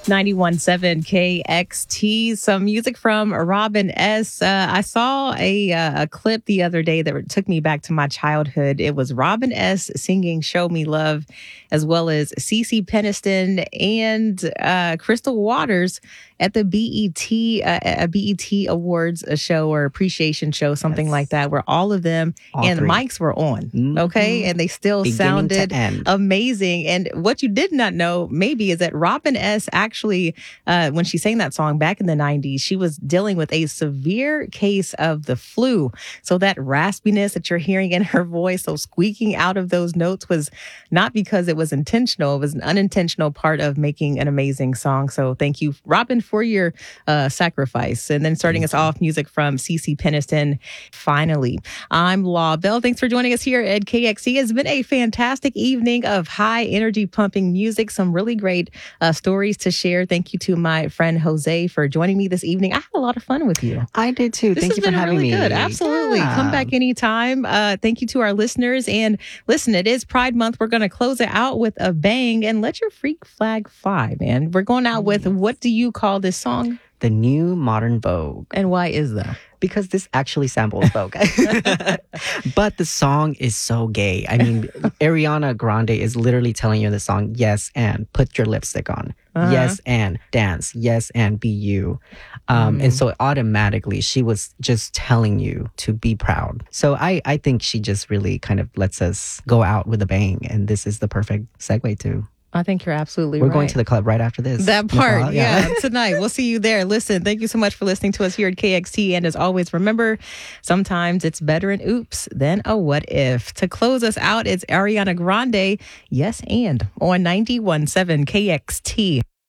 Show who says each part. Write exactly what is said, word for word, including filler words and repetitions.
Speaker 1: ninety-one point seven K X T. Some music from Robin S. Uh, I saw a, uh, a clip the other day that took me back to my childhood. It was Robin S. singing Show Me Love, as well as CeCe Peniston and uh, Crystal Waters at the B E T uh, a B E T Awards a show or appreciation show, something yes. like that, where all of them all and three. the mics were on. Mm-hmm. Okay. And they still
Speaker 2: Beginning
Speaker 1: sounded amazing. And what you did not know maybe is that Robin S. actually, uh, when she sang that song back in the nineties, she was dealing with a severe case of the flu. So that raspiness that you're hearing in her voice, so squeaking out of those notes, was not because it was intentional. It was an unintentional part of making an amazing song. So thank you, Robin, for your uh, sacrifice. And then starting us off, music from CeCe Peniston, Finally. I'm Law Bell. Thanks for joining us here at K X C. It's been a fantastic evening of high energy pumping music. Some really great uh, stories to share. Thank you to my friend Jose for joining me this evening. I had a lot of fun with you.
Speaker 2: I did too.
Speaker 1: This
Speaker 2: Thank you for having
Speaker 1: really
Speaker 2: me.
Speaker 1: Good. Absolutely. Yeah. Come back anytime. Uh, thank you to our listeners. And listen, it is Pride Month. We're going to close it out with a bang and let your freak flag fly, man. We're going out with, what do you call this song?
Speaker 2: The New Modern Vogue.
Speaker 1: And why is that?
Speaker 2: Because this actually samples Vogue. But the song is so gay. I mean, Ariana Grande is literally telling you in the song, yes, and put your lipstick on. Uh-huh. Yes, and dance. Yes, and be you. Um, mm. And so automatically she was just telling you to be proud. So I, I think she just really kind of lets us go out with a bang. And this is the perfect segue to...
Speaker 1: I think you're absolutely
Speaker 2: We're
Speaker 1: right.
Speaker 2: We're going to the club right after this.
Speaker 1: That part, Nicole, yeah. yeah, tonight. We'll see you there. Listen, thank you so much for listening to us here at K X T. And as always, remember, sometimes it's better an oops than a what if. To close us out, it's Ariana Grande, Yes and, on ninety-one point seven K X T.